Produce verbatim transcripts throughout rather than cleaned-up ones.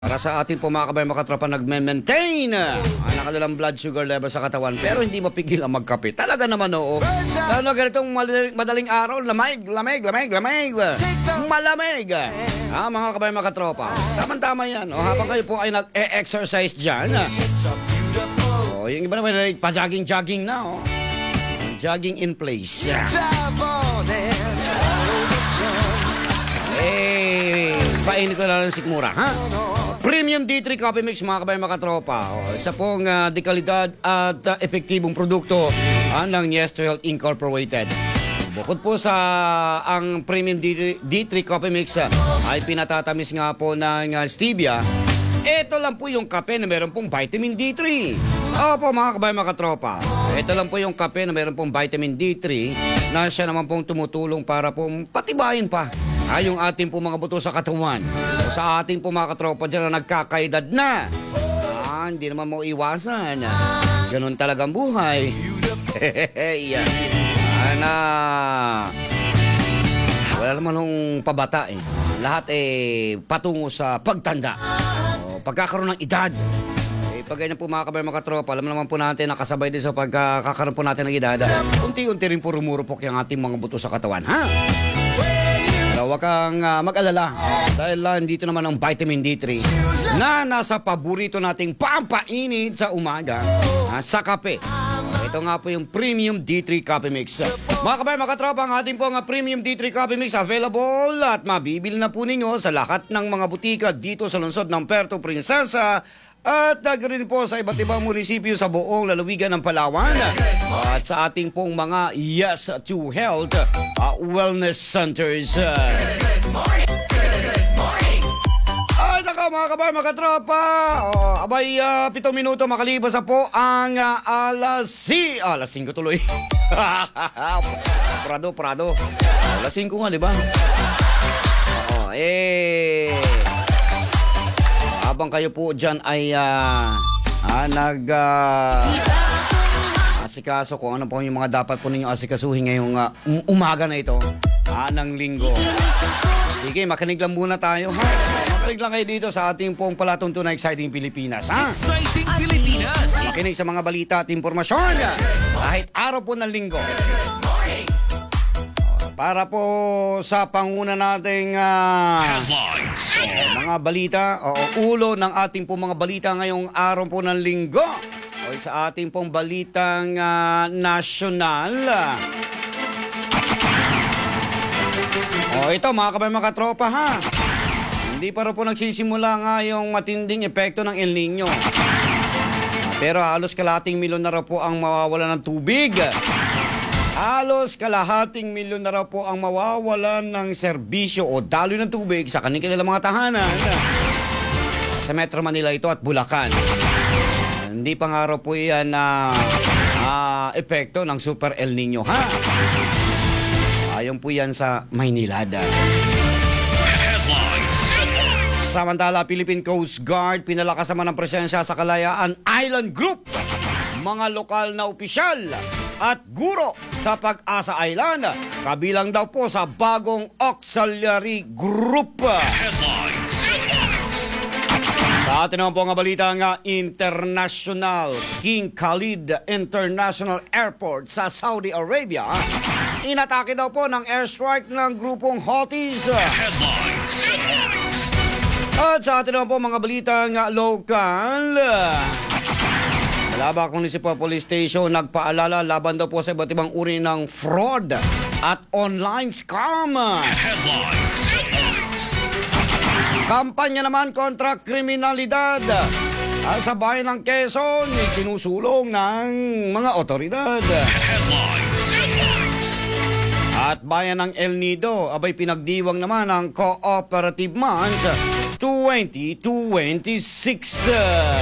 Para sa ating po mga kabayan makatropa, nagme-maintain ang nakanilang blood sugar level sa katawan pero hindi mapigil ang magkape. Talaga naman oo. Lalo na ganitong madaling, madaling araw, lamig, lamig, lamig, lamig. Malamig. Ah, mga kabayan makatropa. Tama-tama yan. O, habang kayo po ay nag-e-exercise dyan. O, yung iba naman pa-jogging-jogging na. O. Jogging in place. Eh, painit ko na lang sikmura, ha? Premium D three Coffee Mix, mga kabayan makatropa. O, isa pong uh, dekalidad at uh, epektibong produkto uh, ng Yes to Health Incorporated. Bukod po sa ang Premium D three Coffee Mix uh, ay pinatatamis nga po ng uh, stevia. Ito lang po yung kape na meron pong vitamin D three. Opo, mga kabayan makatropa. Ito lang po yung kape na meron pong vitamin D three na siya naman pong tumutulong para pong patibayin pa ay yung ating po mga buto sa katawan. O sa ating po mga katropa dyan na nagkakaedad na. Ah, hindi naman mo iwasan. Ganun talagang buhay. Hehehe. Ana. Wala naman nung pabata eh. Lahat eh patungo sa pagtanda. O, pagkakaroon ng edad. Eh, pag ganyan po mga kabayan mga katropa, alam naman po natin nakasabay din sa pagkakaroon po natin ng edad. Unti-unti rin po rumurupok yung ating mga buto sa katawan. Ha? Huwag kang uh, mag-alala dahil uh, dito naman ang vitamin D three na nasa paborito nating pampainit sa umaga uh, sa kape. Ito nga po yung Premium D three Coffee Mix. Mga kabayan, mga katropa, ang ating po ang Premium D three Coffee Mix available at mabibili na po ninyo sa lahat ng mga butika dito sa lungsod ng Puerto Princesa at nagrin po sa iba't ibang munisipyo sa buong lalawigan ng Palawan at sa ating pong mga Yes to Health uh, Wellness Centers. Ay, naka mga kabayan, mga katropa. Oh, abay, uh, pitong minuto makalipas na po ang uh, alas si alas singko tuloy. Prado, Prado. Alas singko nga, di ba? Oh, eh... Habang kayo po dyan ay uh, ah, nag uh, asikaso kung ano po yung mga dapat po ninyo asikasuhin ngayong uh, umaga na ito ah, ng linggo. Sige, makinig lang muna tayo, ha? Makinig lang kayo dito sa ating pong palatuntunan na Exciting Pilipinas, ha? Exciting Pilipinas! Makinig sa mga balita at impormasyon kahit araw po ng linggo. Para po sa panguna nating uh, oh, mga balita, o oh, ulo ng ating po mga balita ngayong araw po ng linggo. O oh, sa ating pong balitang uh, nasyonal. O oh, ito mga kabayan mga katropa, ha. Hindi pa rin po nagsisimula nga yung matinding epekto ng El Nino. Pero halos kalahating milyon na raw po ang mawawala ng tubig. Halos kalahating milyon na raw po ang mawawalan ng serbisyo o daloy ng tubig sa kanilang mga tahanan. Sa Metro Manila ito at Bulacan. Hindi pa nga raw po yan na uh, uh, epekto ng Super El Nino, ha? Ayon po yan sa Maynilad. Samantala, Philippine Coast Guard pinalakas naman ang presensya sa Kalayaan Island Group. Mga lokal na opisyal at guro sa Pag-asa Island, kabilang daw po sa bagong auxiliary group. Sa atin naman po ang balita nga, International King Khalid International Airport sa Saudi Arabia, inatake daw po ng airstrike ng grupong Houthis. At sa atin naman po mga balita nga local, Malabak Municipal Police Station nagpaalala laban daw po sa iba't ibang uri ng fraud at online scam. Kampanya naman kontra kriminalidad sa bayan ng Quezon, sinusulong ng mga otoridad. At bayan ng El Nido, abay pinagdiwang naman ang Cooperative Month twenty twenty-six.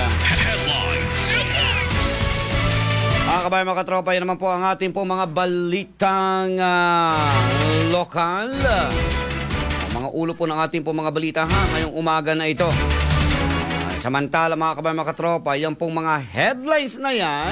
Mga kabayan, mga katropa, yan naman po ang ating po mga balitang uh, lokal. Mga ulo po ng ating po mga balita, ha, ngayong umaga na ito. Uh, samantala mga kabayan, mga katropa, yan pong mga headlines na yan,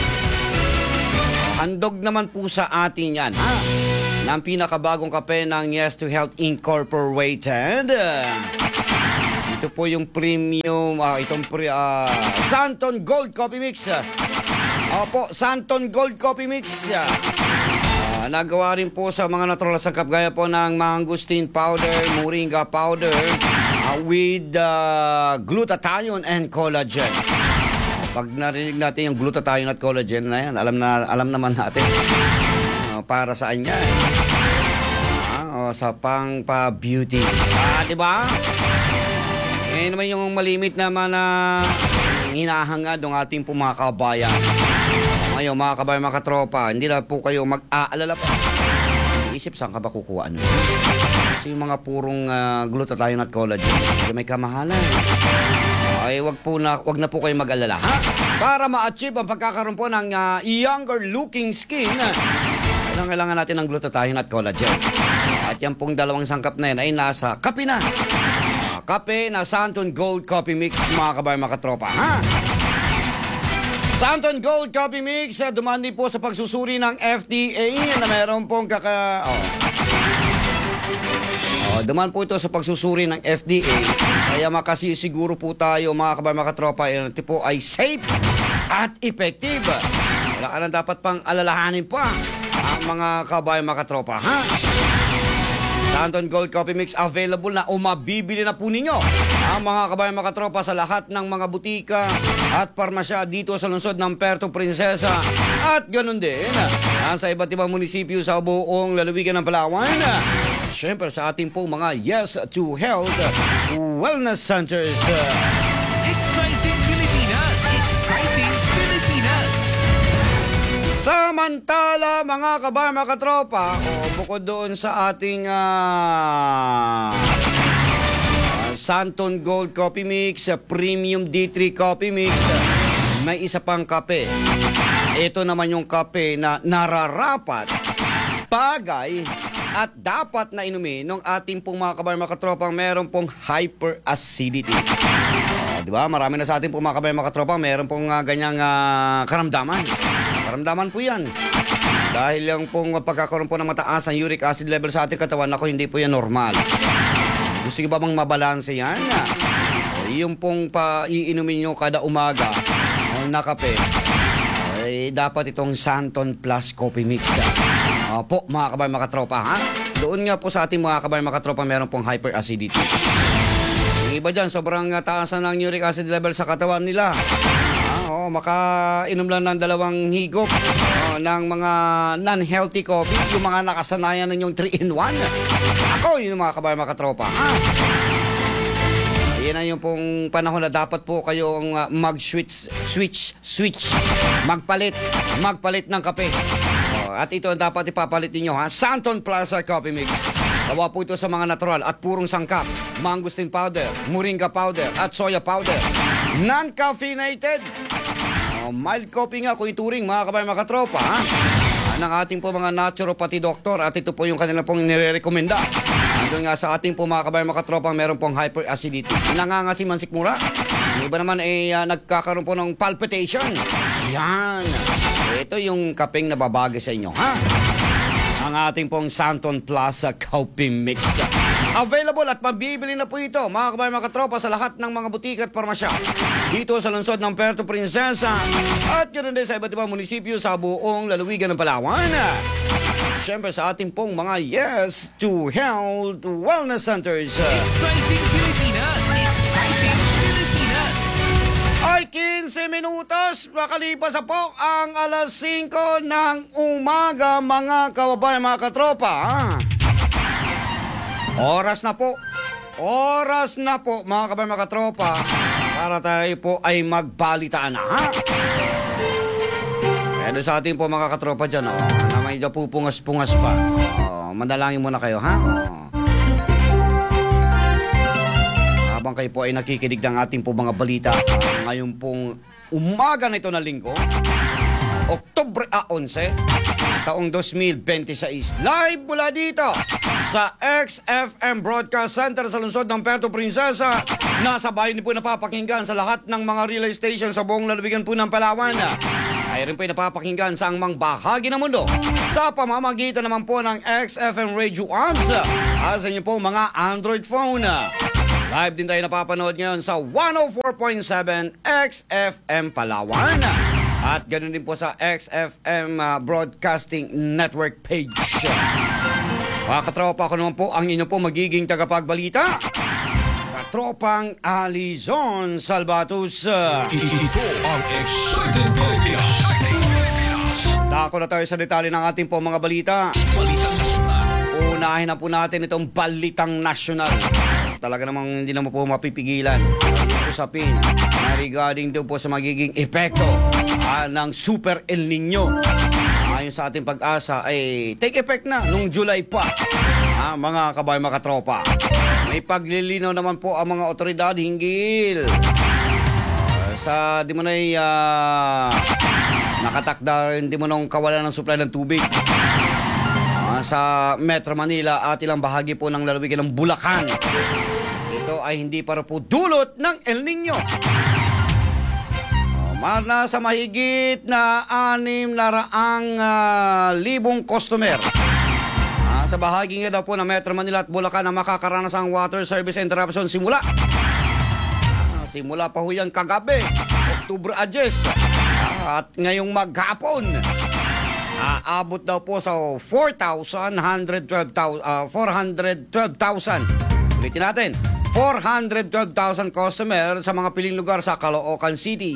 handog naman po sa atin yan, ha, ng pinakabagong kape ng Yes to Health Incorporated. Ito po yung premium, ah, itong pre, ah, Santon Gold Coffee Mix. Opo, Santon Gold Coffee Mix. Ah, nagawa rin po sa mga natural na sangkap gaya po ng mangosteen powder, moringa powder, ah, with uh, glutathione and collagen. Pag narinig natin yung glutathione at collagen na yan, alam na alam naman natin uh, para saan yan. Uh, o, sa pang pa beauty. Ah, di ba? Eh naman yung malimit naman na uh, hinahangad ng ating po mga kabayan. Ngayon mga kabayan, mga katropa, hindi na po kayo mag-aalala pa. Isip saan ka ba kukuha ano? Kasi yung mga purong uh, glutathione at collagen, may kamahalan. Ay wag po na wag na po kayo mag-alala, ha? Para ma-achieve ang pagkakaroon po ng uh, younger looking skin, kailangan, kailangan natin ng glutathione at collagen. At yan pong dalawang sangkap na yan ay nasa kape na. Uh, kape na Santon Gold Coffee Mix, mga kabayan, mga katropa, ha? Santon Gold Coffee Mix, uh, dumandi po sa pagsusuri ng F D A na meron pong kaka... Oh. Oh, duman po ito sa pagsusuri ng F D A. Kaya makasisiguro po tayo mga kabayan, mga katropa, ito po ay safe at effective. Wala ka na dapat pang alalahanin pa ang mga kabayan, mga katropa, ha? Santon Gold Coffee Mix available na o mabibili na po ninyo ang mga kabayan, mga katropa sa lahat ng mga butika at parmasya dito sa lungsod ng Puerto Princesa at ganun din sa iba't ibang munisipyo sa buong lalawigan ng Palawan. Siyempre sa ating pong mga Yes to Health Wellness Centers. Exciting Pilipinas! Exciting Pilipinas! Samantala mga kabayan, mga katropa, o bukod doon sa ating uh, Santon Gold Coffee Mix, Premium D three Coffee Mix, may isa pang kape. Ito naman yung kape na nararapat, bagay at dapat na inumin ng ating pong mga kabayan, mga katropang meron pong hyperacidity. Uh, di ba? Marami na sa ating pong mga kabayan, mga katropang meron pong uh, ganyang uh, karamdaman. Karamdaman po yan. Dahil yung pong pagkakaroon po ng mataas ang uric acid level sa ating katawan, ako hindi po yan normal. Gusto nyo ba bang mabalanse yan? Uh, yung pong pa-iinumin nyo kada umaga uh, na kape, ay dapat itong Santon Plus Coffee Mix. Uh, po mga kabayan, mga katropa, ha? Doon nga po sa ating mga kabayan, mga katropa, meron pong hyperacidity. Yung iba dyan, sobrang taas na ng uric acid level sa katawan nila. Ah, oh, makainom lang ng dalawang higop oh, ng mga non-healthy coffee, yung mga nakasanayan ng yung three in one. Ako, yun mga kabayan, mga katropa, ha? Yan na yung pong panahon na dapat po kayong uh, mag-switch, switch, switch, magpalit, magpalit ng kape. Oh, at ito ang dapat ipapalit ninyo, ha? Santon Plaza Coffee Mix. Gawa po ito sa mga natural at purong sangkap. Mangosteen powder, moringa powder at soya powder. Non-caffeinated. Oh, mild coffee nga kung ituring, mga kabayan, mga katropa, ha? Ang ating po mga naturopathy doctor at ito po yung kanila pong nire-recommenda. Doon nga sa ating po mga kabayan, mga katropa, meron pong hyperacidity. Nangangasim ang sikmura. Yung iba naman ay uh, nagkakaroon po ng palpitation. Yan. Ito yung kapeng nababagay sa inyo, ha? Ang ating pong Santon Plaza Coffee Mix. Available at mabibili na po ito, mga kabayan, mga katropa, sa lahat ng mga butika at parmasya dito sa lungsod ng Puerto Princesa at yun din sa iba't ibang munisipyo sa buong lalawigan ng Palawan. Siyempre sa ating pong mga Yes to Health Wellness Centers. Exciting Pilipinas! Exciting Pilipinas! Ay fifteen minutos, makalipas na po ang alas singko ng umaga, mga kababayan, mga katropa. Oras na po, oras na po, mga kababayan, mga katropa, para tayo po ay magbalitaan na, ha? Pero sa ating po mga katropa dyan, oh, na may pupungas-pungas pa. Oh, mandalangin muna kayo, ha? Oh. Habang kayo po ay nakikinig ng ating po mga balita, uh, ngayon pong umaga na ito na linggo, Oktubre eleven, taong twenty twenty-six, live mula dito sa X F M Broadcast Center sa lungsod ng Puerto Princesa. Nasa bayan po napapakinggan sa lahat ng mga relay station sa buong lalawigan po ng Palawan. Ay rin po napapakinggan sa angmang bahagi ng mundo sa pamamagitan naman po ng X F M Radio Apps at sa inyo po mga Android phone. Live din tayo napapanood ngayon sa one oh four point seven X F M Palawan. At ganoon din po sa X F M uh, Broadcasting Network page. Mga katropa, ako naman po ang inyo po magiging tagapagbalita. Katropang Alizon Salvatus. Ito ang Exciting Pilipinas. Dako na tayo sa detalye ng ating po mga balita. Balitang nasyonal. Unahin na po natin itong balitang nasyonal. Talaga namang hindi naman po mapipigilan. Usapin na regarding daw po sa magiging epekto ah, ng Super El Nino. Ayon sa ating pag-asa ay take effect na nung July pa. Ah, mga kabayan, mga katropa. May paglilinaw naman po ang mga otoridad hinggil ah, sa di mo na'y uh, nakatakda rin di mo nung kawalan ng supply ng tubig sa Metro Manila at ilang bahagi po ng lalawigan ng Bulacan. Ito ay hindi para po dulot ng El Nino. Oh, nasa mahigit na anim na raang uh, libong customer ah, sa bahagi nga daw po ng Metro Manila at Bulacan na makakaranas ang water service interruption simula ah, simula pa ho yan kagabi, October adyes, ah, at ngayong maghapon. Aabot daw po sa four hundred twelve thousand. Ulitin natin, four hundred twelve thousand customer sa mga piling lugar sa Caloocan City.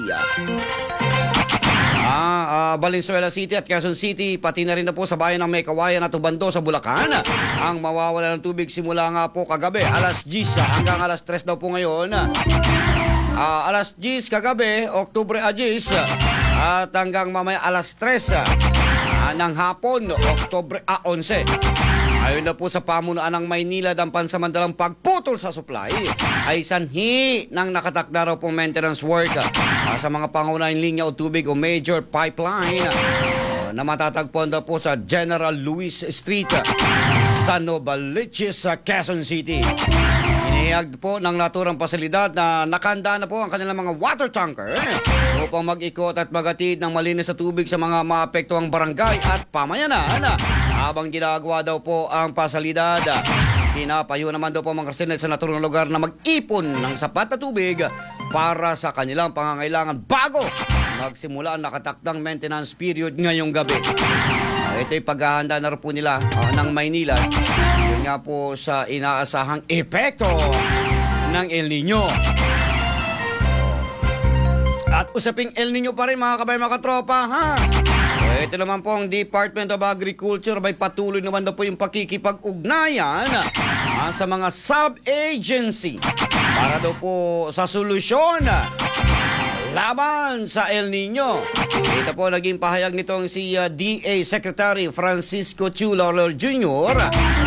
Ah, uh, Valenzuela City at Quezon City, pati na rin na po sa bayan ng Maykawayan at Ubando sa Bulacan. Ang mawawala ng tubig simula nga po kagabi, alas diyes hanggang alas tres daw po ngayon. Uh, alas diyes kagabi, October adyes, at hanggang mamaya alas tres ng hapon, Oktubre eleven. Ayon na po sa pamunuan ng Maynila, ang pansamantalang pagputol sa supply ay sanhi ng nakatakda raw pong maintenance work uh, sa mga pangunahing linya o tubig o major pipeline uh, na matatagpuan daw po sa General Luis Street sa Novaliches, sa Quezon City. Inihayag po ng naturang pasilidad na nakahanda na po ang kanilang mga water tanker upang mag-ikot at magatid ng malinis na tubig sa mga maapektuang barangay at pamayanan. Habang ginagawa daw po ang pasilidad, pinapayo naman daw po mga residents sa naturang lugar na mag-ipon ng sapat na tubig para sa kanilang pangangailangan bago magsimula ang nakatakdang maintenance period ngayong gabi. Ito'y paghahanda na rin po nila uh, ng Maynila. Yun nga po sa inaasahang epekto ng El Nino. At usaping El Nino pa rin mga kabayan, mga katropa, ha? Ito naman po ang Department of Agriculture may patuloy naman daw po yung pakikipag-ugnayan uh, sa mga sub-agency para daw po sa solusyon laban sa El Nino. Ito po naging pahayag nitong si uh, D A Secretary Francisco Chu Lawler Junior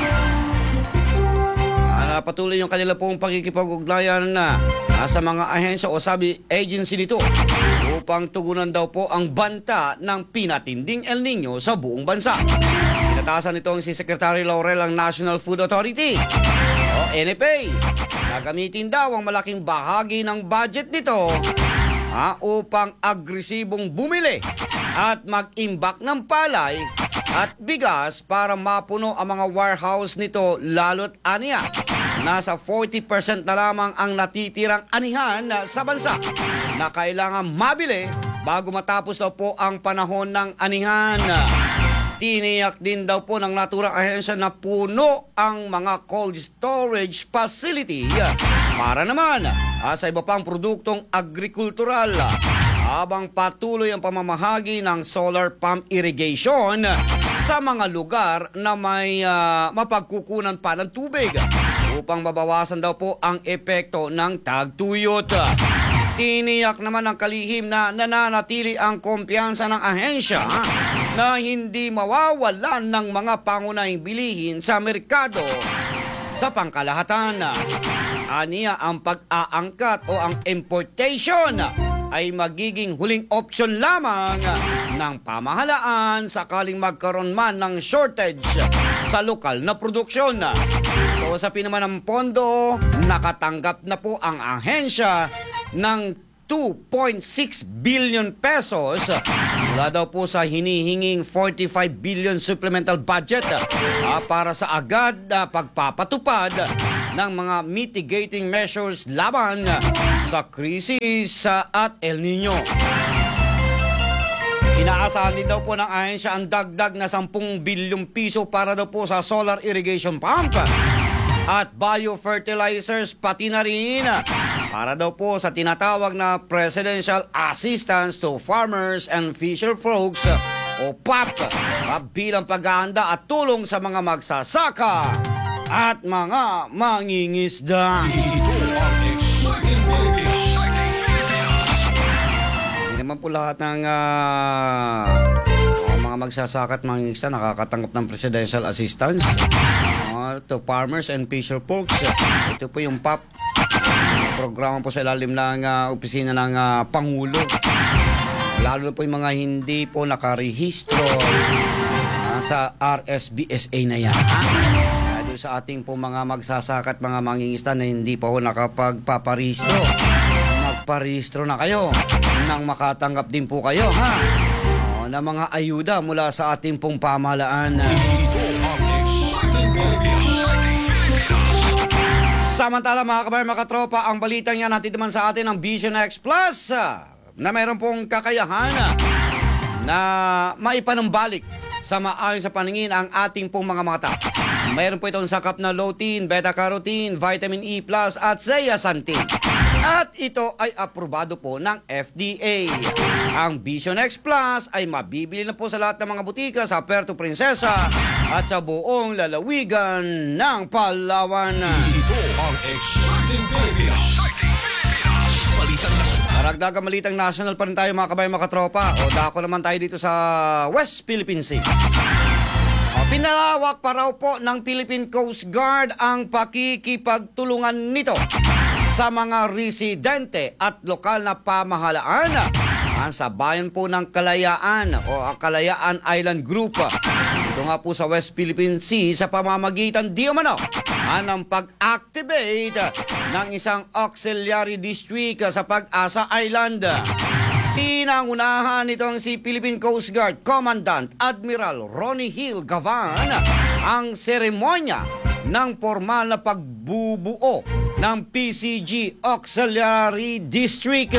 Uh, patuloy yung kanila pong pakikipag-ugnayan na uh, sa mga ahensya o sub-agency nito upang tugunan daw po ang banta ng pinatinding El Nino sa buong bansa. Pinatasan nitong si Secretary Laurel ang National Food Authority o N F A na gamitin daw ang malaking bahagi ng budget nito Ha, upang agresibong bumili at mag-imbak ng palay at bigas para mapuno ang mga warehouse nito, lalo't aniya. Nasa forty percent na lamang ang natitirang anihan sa bansa na kailangan mabili bago matapos daw po ang panahon ng anihan. Tiniyak din daw po ng naturang ahensya na puno ang mga cold storage facility para naman ah, sa iba pang produktong agrikultural habang patuloy ang pamamahagi ng solar pump irrigation sa mga lugar na may uh, mapagkukunan pa ng tubig upang mabawasan daw po ang epekto ng tagtuyot. Tiniyak naman ng kalihim na nananatili ang kumpiyansa ng ahensya na hindi mawawalan ng mga pangunahing bilihin sa merkado sa pangkalahatan. Aniya, ang pag-aangkat o ang importation ay magiging huling opsyon lamang ng pamahalaan sakaling magkaroon man ng shortage sa lokal na produksyon. So sa naman ng pondo, nakatanggap na po ang ahensya ng two point six billion pesos mula daw po sa hinihinging forty-five billion supplemental budget uh, para sa agad na uh, pagpapatupad ng mga mitigating measures laban sa krisis at El Nino. Inaasahan din daw po ng ahensya ang dagdag na sampung bilyong piso para daw po sa solar irrigation pump at biofertilizers, pati na rin para daw po sa tinatawag na Presidential Assistance to Farmers and Fisher Folks o P A P, bilang paghahanda at tulong sa mga magsasaka at mga mangingisda. Ito ang Exciting Pilipinas. Hindi naman po lahat ng ah, mga magsasaka at mangingisda nakakatanggap ng Presidential Assistance uh, to Farmers and Fisher Folks. Ito po yung P A P, programa po sa ilalim ng uh, opisina ng uh, Pangulo. Lalo po yung mga hindi po nakarehistro uh, sa R S B S A na yan. Ha? Doon sa ating po mga magsasaka at mga mangingisda na hindi pa po nakapagpaparehistro. Magparehistro na kayo nang makatanggap din po kayo, ha? O, na mga ayuda mula sa ating pong pamahalaan. Ito ang Exciting Pilipinas. Samantala mga kabayan, mga katropa, ang balitang yan natin naman sa atin ng Vision X Plus na mayroon pong kakayahan na maipanumbalik sa maayos sa paningin ang ating pong mga mata. Mayroon po itong sakap na lutein, beta-carotene, vitamin E plus at zeaxanthin. At ito ay aprobado po ng F D A. Ang Vision X Plus ay mabibili na po sa lahat ng mga butika sa Puerto Princesa at sa buong lalawigan ng Palawan. Ito ang Exciting Pilipinas. Balitang nasyonal. Karagdagang malitang national pa rin tayo mga kabayan, mga katropa. O dako naman tayo dito sa West Philippine Sea. O, pinalawak pa raw po ng Philippine Coast Guard ang pakikipagtulungan nito sa mga residente at lokal na pamahalaan ang sa bayan po ng Kalayaan o Kalayaan Island Group. Ito nga po sa West Philippine Sea sa pamamagitan di umano ng pag-activate ng isang auxiliary district sa Pag-asa Island. Pinangunahan nitong si Philippine Coast Guard Commandant Admiral Ronnie Hill Gavan ang seremonya ng formal na pagbubuo ng P C G Auxiliary District.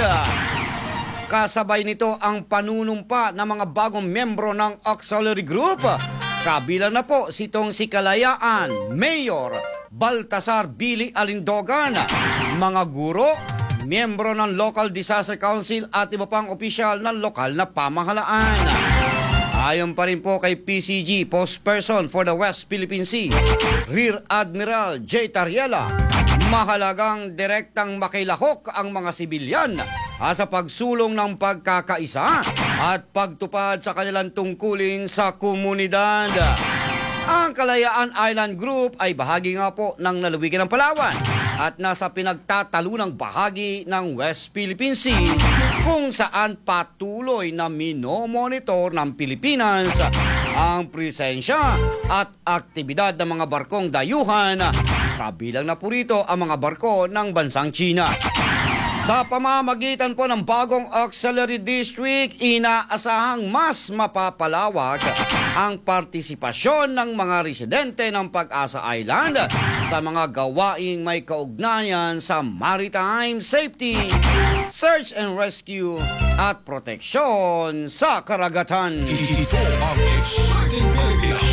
Kasabay nito ang panunumpa ng mga bagong membro ng Auxiliary Group. Kabilang na po sitong si Kalayaan Mayor Baltasar Billy Alindogan, mga guro, miyembro ng Local Disaster Council at iba pang opisyal ng lokal na pamahalaan. Ayon pa rin po kay P C G Postperson for the West Philippine Sea, Rear Admiral J. Tariela, mahalagang direktang makilahok ang mga sibilyan sa pagsulong ng pagkakaisa at pagtupad sa kanilang tungkulin sa komunidad. Ang Kalayaan Island Group ay bahagi nga po ng lalawigan ng Palawan at nasa pinagtatalunang bahagi ng West Philippine Sea kung saan patuloy na minomonitor ng Pilipinas ang presensya at aktibidad ng mga barkong dayuhan, kabilang na po rito ang mga barko ng bansang China. Sa pamamagitan po ng bagong auxiliary district, inaasahang mas mapapalawak ang partisipasyon ng mga residente ng Pag-asa Island sa mga gawaing may kaugnayan sa maritime safety, search and rescue at proteksyon sa karagatan. Ito ang Exciting Pilipinas.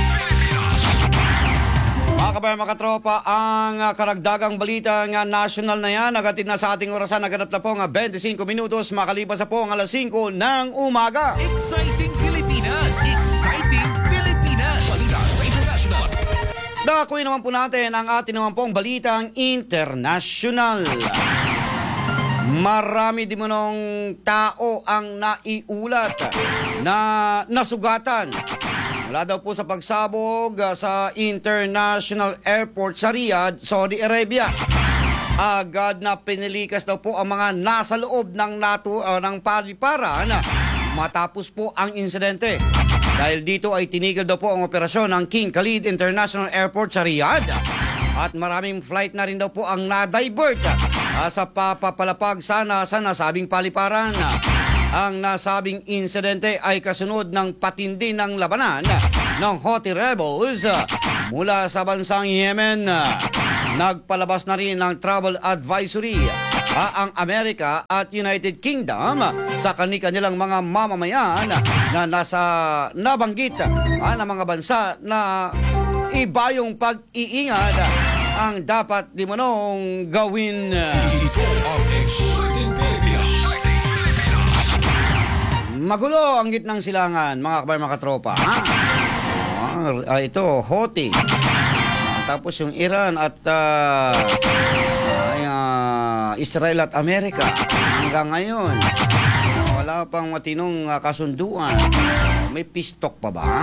Mga kabayan, mga katropa, ang uh, karagdagang balita nga national na yan, nagatid na sa ating orasan, naganap na po nga twenty-five minutos, makalipas na po ang alas singko ng umaga. Exciting Pilipinas. Exciting Pilipinas. Balita sa international. Dakuin naman po natin ang ating naman pong balitang international. Marami di mo nung tao ang naiulat na nasugatan mula daw po sa pagsabog uh, sa International Airport sa Riyadh, Saudi Arabia. Agad na pinilikas daw po ang mga nasa loob ng NATO uh, ng paliparan matapos po ang insidente. Dahil dito ay tinigil daw po ang operasyon ng King Khalid International Airport sa Riyadh. At maraming flight na rin daw po ang na-divert uh, sa papapalapag sana sa nasabing paliparan. Ang nasabing insidente ay kasunod ng patindi ng labanan ng Houthi rebels mula sa bansang Yemen. nagpalabas na rin ng travel advisory ah, ang Amerika at United Kingdom sa kani-kanilang mga mamamayan na nasa nabanggit ah, ng mga bansa na iba yung pag-iingat ang dapat di mo nung gawin. Ito ang Exciting Pilipinas. Magulo ang gitnang silangan, mga kabayan, mga katropa. Ha? Ah, ito, Houthi. Tapos yung Iran at uh, ay, uh, Israel at Amerika. Hanggang ngayon, wala pang matinong uh, kasunduan. May peace talk pa ba?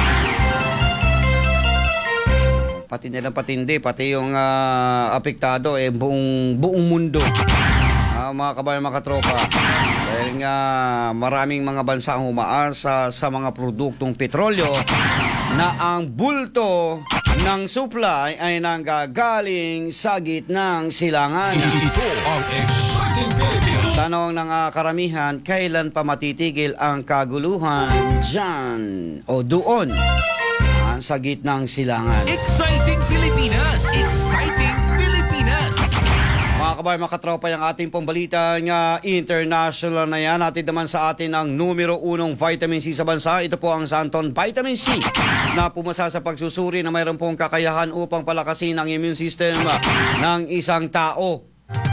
Pati nilang patindi, pati yung uh, apektado, eh, buong, buong mundo. Uh, mga kabayan, mga katropa. Dahil nga maraming mga bansa ang umaasa sa mga produktong petrolyo na ang bulto ng supply ay nanggagaling sa gitnang silangan. Ito ang Exciting Pilipinas. Tanong ng uh, karamihan, kailan pa matitigil ang kaguluhan dyan o doon uh, sa gitnang silangan? Exciting Pilipinas. Exciting Pilipinas. Mga kabayan, mga katropa, yung ating pong balita nga international na yan. Atin naman sa atin ang numero unong vitamin C sa bansa. Ito po ang Santon Vitamin C na pumasa sa pagsusuri na mayroon pong kakayahan upang palakasin ang immune system ng isang tao.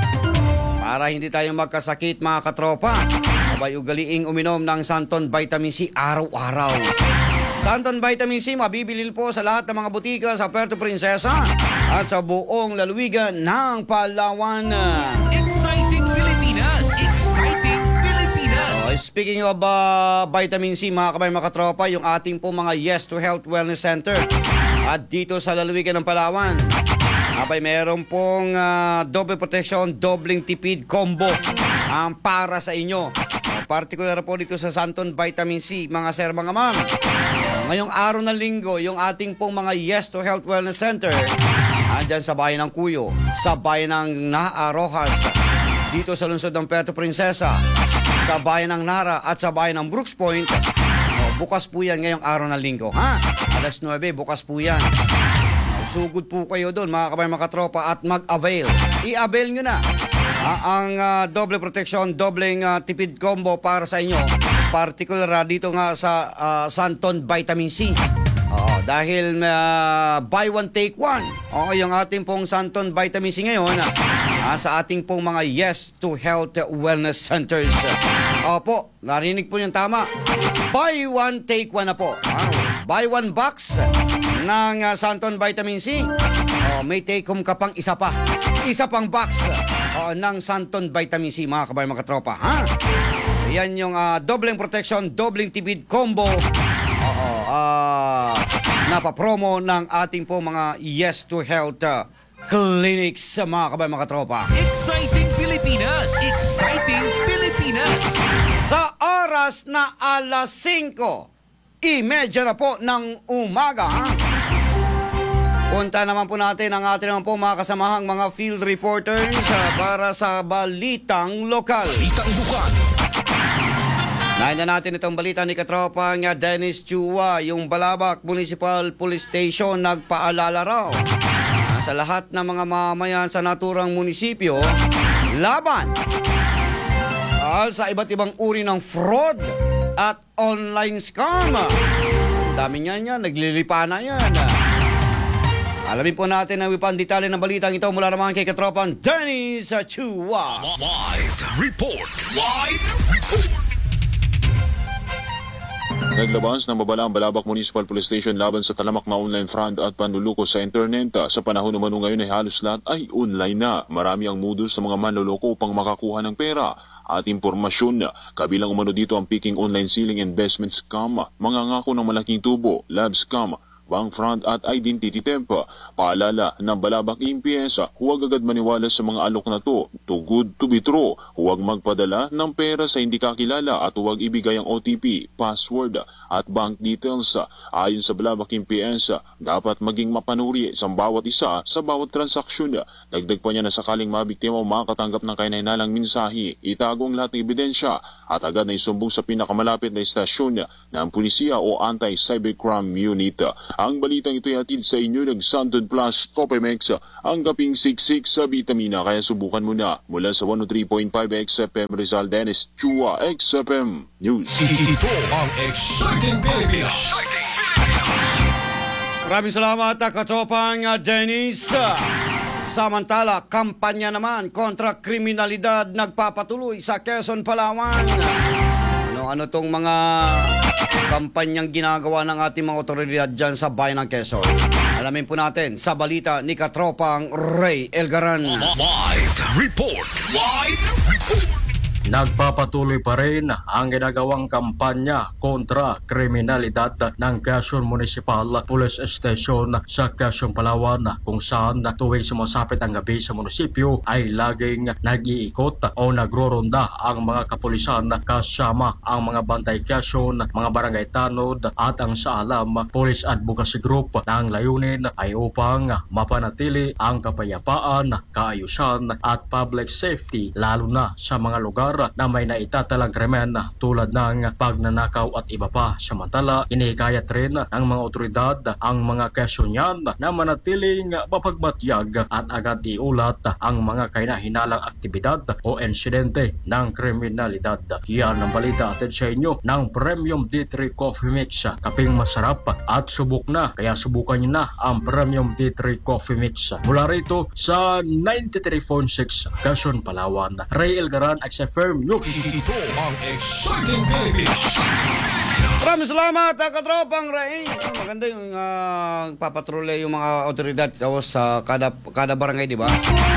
Para hindi tayo magkasakit, mga katropa, abay ugaliing uminom ng Santon Vitamin C araw-araw. Santon Vitamin C mabibili po sa lahat ng mga butika sa Puerto Princesa at sa buong lalawigan ng Palawan. Exciting Pilipinas. Exciting Pilipinas. Oh, speaking of uh, vitamin C, mga kabayan, mga katropa, yung ating po mga Yes to Health Wellness Center at dito sa lalawigan ng Palawan, abay meron pong uh, double protection, dobling tipid combo ang um, para sa inyo. Uh, particular po dito sa Santon Vitamin C, mga sir, mga ma'am. Ngayong araw ng linggo, yung ating pong mga Yes to Health Wellness Center, andyan sa bayan ng Cuyo, sa bayan ng Naa Rojas, dito sa lungsod ng Puerto Princesa, sa bayan ng Nara at sa bayan ng Brooks Point. O, bukas po yan ngayong araw ng linggo, ha? alas nuwebe, bukas po yan. O, sugod po kayo doon, mga kabayan, mga katropa, at mag-avail. I-avail nyo na ah, ang uh, double protection, dobleng uh, tipid combo para sa inyo. Particular uh, dito nga sa uh, Santon Vitamin C. Oo, dahil uh, buy one take one. Oo, yung ating pong Santon Vitamin C ngayon uh, sa ating pong mga Yes to Health Wellness Centers. Opo, narinig po yung tama. Buy one take one na po. Uh, buy one box ng uh, Santon Vitamin C. Oh, may take home ka pang isa pa. Isa pang box uh, ng Santon Vitamin C, mga kabayan, mga katropa. Ha? Yan yung uh, dobleng protection, dobleng tipid combo. Oo, uh, napapromo ng ating po mga Yes to Health uh, clinics, mga kabayan, mga katropa. Exciting Pilipinas. Exciting Pilipinas. Sa oras na alas singko, imedya na po ng umaga, ha? Punta naman po natin ang ating naman po mga kasamahang mga field reporters uh, para sa balitang lokal. Balitang bukan. Nahin na natin itong balita ni katropa nga Dennis Chua, yung Balabac Municipal Police Station nagpaalala raw uh, sa lahat ng mga mamayan sa naturang munisipyo laban uh, sa iba't ibang uri ng fraud at online scam. Dami niyan yan, naglilipa na yan. Alamin po natin ang ipang detalye ng balitang ito mula naman kay katropang Dennis Chua. Live report. Live report. Naglabas ng babala ang Balabac Municipal Police Station laban sa talamak na online fraud at panluloko sa internet. Sa panahon naman ngayon ay halos lahat ay online na. Marami ang modus sa mga manloloko upang makakuha ng pera at impormasyon. Kabilang umano dito ang peaking online selling investment scam, mga ngako ng malaking tubo, lab scam, bank fraud at identity theft. Paalala ng Balabac M P S, huwag agad maniwala sa mga alok na to. Too good to be true. Huwag magpadala ng pera sa hindi kakilala at huwag ibigay ang O T P, password at bank details. Ayon sa Balabac M P S, dapat maging mapanuri sa bawat isa sa bawat transaksyon. Dagdag pa niya na sakaling mabiktima o makatanggap ng kahinahinalang mensahe, itago ang lahat ng ebidensya at agad na isumbong sa pinakamalapit na istasyon ng pulisya o anti-cybercrime unit. Ang balitang ito'y hatid sa inyo ng Santon Plus Topemex, ang kaping siksik sa bitamina, kaya subukan mo na. Mula sa one oh three point five X F M Rizal, Dennis Chua, X F M News. Ito ang Exciting Pilipinas. Maraming salamat, katropang uh, Dennis. Samantala, kampanya naman kontra kriminalidad nagpapatuloy sa Quezon, Palawan. Ano-ano tong mga kampanyang ginagawa ng ating mga otoridad dyan sa bayan ng Quezon? Alamin po natin sa balita ni katropang Ray Elgaran. Live report. Live report. Nagpapatuloy pa rin ang ginagawang kampanya kontra kriminalidad ng Quezon Municipal Police Station sa Quezon, Palawan, kung saan tuwing sumasapit ang gabi sa munisipyo ay laging nag-iikot o nagroronda ang mga kapulisan kasama ang mga bantay Quezon, mga barangay tanod at ang Saalam Police Advocacy Group na ang layunin ay upang mapanatili ang kapayapaan, kaayusan at public safety, lalo na sa mga lugar na may naitatalang krimen tulad ng pagnanakaw at iba pa. Samantala, inihikayat rin ng mga otoridad ang mga Quezonian na manatiling mapagmatyag at agad iulat ang mga kahinahinalang aktibidad o insidente ng kriminalidad. Yan ang balita atin sa inyo ng Premium D three Coffee Mix. Kaping masarap at subok na, kaya subukan nyo na ang Premium D three Coffee Mix. Mula rito sa ninety-three point six Quezon, Palawan, Ray Elgaran, X F M News. Ito ang Exciting Pilipinas. Maraming salamat, katropang Ray. Maganda yung uh, papatrole yung mga otoridad sa kada, kada barangay, di ba?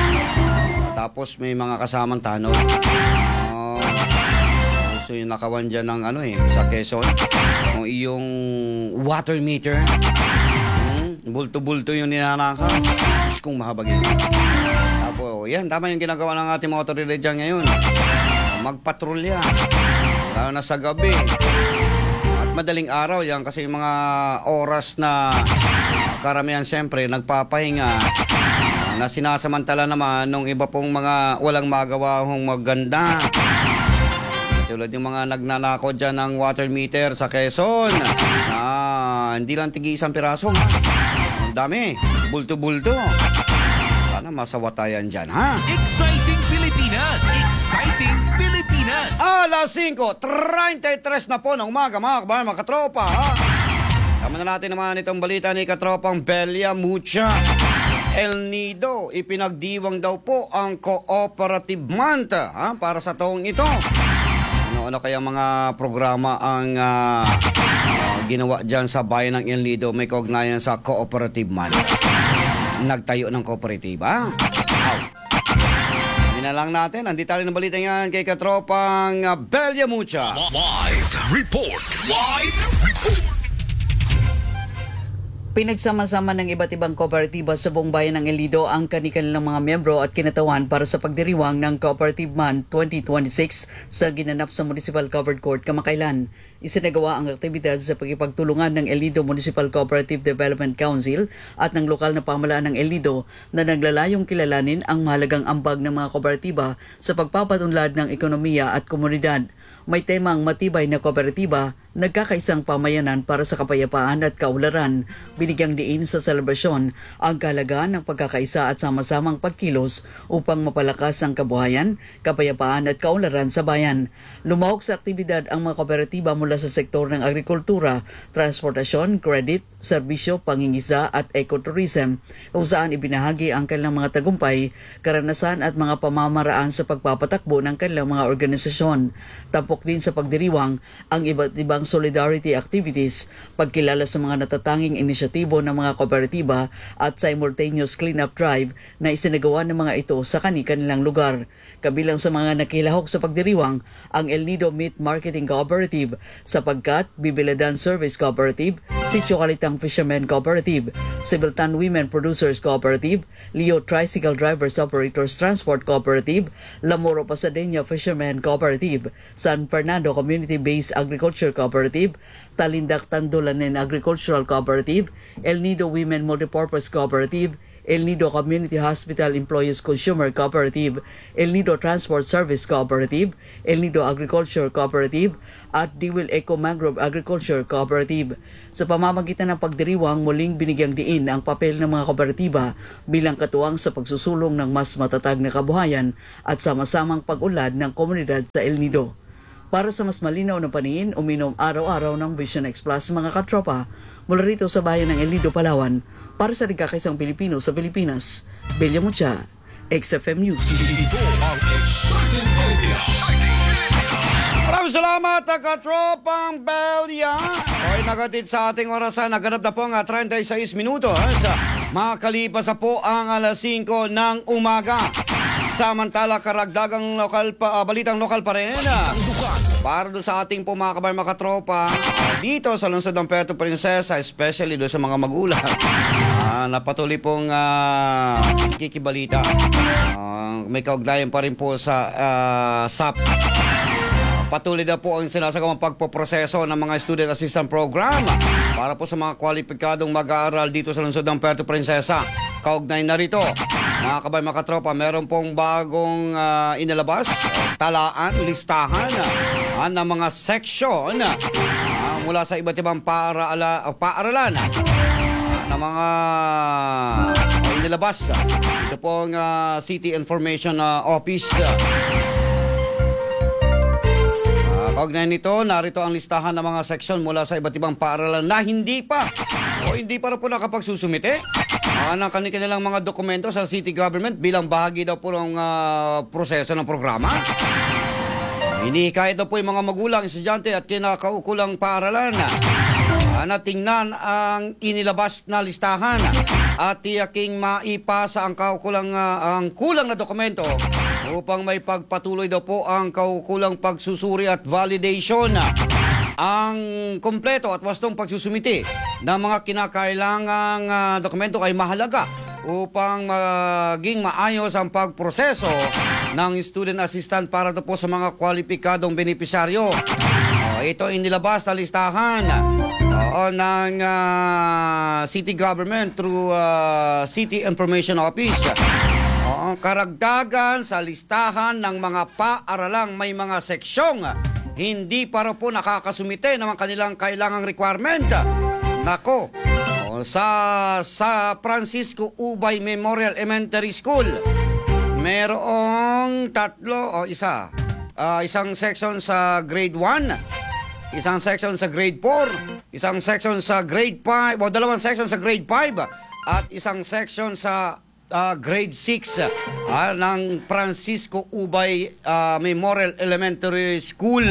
Tapos may mga kasamang tanod. Uh, so yung nakawan dyan ng ano eh, sa Quezon. Yung iyong water meter. Hmm, bulto-bulto yung ninanakaw. Diyos kong mahabagin. Tapos, yan, tama yung ginagawa ng ating mga otoridad dyan ngayon. Magpatrolya. Lalo na sa gabi. At madaling araw yan kasi yung mga oras na karamihan siyempre nagpapahinga, na sinasamantala naman nung iba pong mga walang magawa hong maganda. Tulad yung mga nagnanakaw dyan ng water meter sa Quezon. Ah, hindi lang tigi isang piraso, ha? Ang dami. Bulto-bulto. Sana masawatayan dyan, ha? Exciting Pilipinas. Exciting Pilipinas. Alas singko treinta y tres na po ng umaga, mga kabayan, mga katropa, ha? Tama na natin naman itong balita ni katropang Belia Mucha. El Nido, ipinagdiwang daw po ang Cooperative Month, ha? Para sa taong ito. Ano-ano kaya mga programa ang uh, uh, ginawa dyan sa bayan ng El Nido may kaugnayan sa Cooperative Month? Nagtayo ng cooperative, ha? Ow. Hindi na lang natin. Ang detalye ng balita yan kay katropang uh, Belia Mucha. Live report. Live report. Pinagsama-sama ng iba't ibang kooperatiba sa buong bayan ng El Nido ang kanilang mga miyembro at kinatawan para sa pagdiriwang ng Cooperative Month twenty twenty-six sa ginanap sa Municipal Covered Court kamakailan. Isinagawa ang aktibidad sa pagkipagtulungan ng El Nido Municipal Cooperative Development Council at ng lokal na pamahalaan ng El Nido na naglalayong kilalanin ang mahalagang ambag ng mga kooperatiba sa pagpapatunlad ng ekonomiya at komunidad. May temang matibay na kooperatiba, nagkakaisang pamayanan para sa kapayapaan at kaunlaran. Binigyang diin sa selebrasyon ang kahalagaan ng pagkakaisa at sama-samang pagkilos upang mapalakas ang kabuhayan, kapayapaan at kaunlaran sa bayan. Lumahok sa aktibidad ang mga kooperatiba mula sa sektor ng agrikultura, transportasyon, credit, serbisyo, pangingisa at ecotourism, kung saan ibinahagi ang kanilang mga tagumpay, karanasan at mga pamamaraan sa pagpapatakbo ng kanilang mga organisasyon. Tampok din sa pagdiriwang ang iba't ibang solidarity activities, pagkilala sa mga natatanging inisyatibo ng mga kooperatiba at simultaneous cleanup drive na isinagawa ng mga ito sa kani-kanilang lugar. Kabilang sa mga nakilahok sa pagdiriwang ang El Nido Meat Marketing Cooperative, sapagkat Bibiladan Service Cooperative, Sitio Kalitang Fishermen Cooperative, Sibiltan Women Producers Cooperative, Leo Tricycle Drivers Operators Transport Cooperative, Lamoro Pasadena Fishermen Cooperative, San Fernando Community-Based Agriculture Cooperative, Talindak Tandulanen Agricultural Cooperative, El Nido Women Multipurpose Cooperative, El Nido Community Hospital Employees Consumer Cooperative, El Nido Transport Service Cooperative, El Nido Agriculture Cooperative, at Diwil Eco Mangrove Agriculture Cooperative. Sa pamamagitan ng pagdiriwang, muling binigyang diin ang papel ng mga kooperatiba bilang katuwang sa pagsusulong ng mas matatag na kabuhayan at sama-samang pag-unlad ng komunidad sa El Nido. Para sa mas malinaw na paningin, uminom araw-araw ng Vision X Plus mga katropa mula rito sa bayan ng El Nido, Palawan, para sa nagkakaisang Pilipino sa Pilipinas. Belia Mucha, X F M News. Ito ang Exciting Pilipinas. Maraming salamat, katropang Belia. Okay, nagatid sa ating orasan. Naganap na po ang thirty-six minuto ha, sa makalipas na po ang alas singko ng umaga. Samantala, karagdagang lokal pa, uh, balitang lokal pa rin. Uh, para doon sa ating po mga kabayan, mga katropa, uh, dito sa lungsod ng Puerto Princesa, especially doon sa mga magulang, uh, napatuloy pong uh, kikibalita. Uh, may kaugnayan pa rin po sa uh, S A P. Patuloy na po ang sinasagawang pagpoproseso ng mga Student Assistance Program para po sa mga kwalipikadong mag-aaral dito sa lungsod ng Puerto Princesa. Kaugnay na rito, mga kabay, mga katropa, meron pong bagong uh, inilabas, talaan, listahan uh, ng mga section uh, mula sa iba't ibang paarala, uh, paaralan uh, ng mga uh, inilabas. Ito pong uh, City Information uh, Office. Uh, Kaugnay nito, narito ang listahan ng mga seksyon mula sa iba't ibang paaralan na hindi pa o hindi pa rin po nakapagsusumite uh, ng kanilang mga dokumento sa city government bilang bahagi daw po ng uh, proseso ng programa. Hinihikayat daw po yung mga magulang, estudyante at kinakaukulang paaralan uh, na tingnan ang inilabas na listahan at tiyaking maipasa ang kaukulang uh, ang kulang na dokumento upang may pagpatuloy daw po ang kaukulang pagsusuri at validation. Ang kompleto at wastong pagsusumiti ng mga kinakailangang uh, dokumento ay mahalaga upang maging maayos ang pagproseso ng student assistant para daw po sa mga kwalipikadong benepisyaryo. Uh, ito ay nilabas na listahan uh, ng uh, city government through uh, City Information Office. Oo, karagdagan sa listahan ng mga paaralang may mga seksyong hindi para po nakakasumite ng kanilang kailangang requirement. Nako, o, sa, sa Francisco Ubay Memorial Elementary School, merong tatlo o isa. Uh, isang section sa grade one, isang section sa grade four, isang section sa grade five, o dalawang section sa grade five, at isang section sa Uh, grade six uh, ng Francisco Ubay uh, Memorial Elementary School.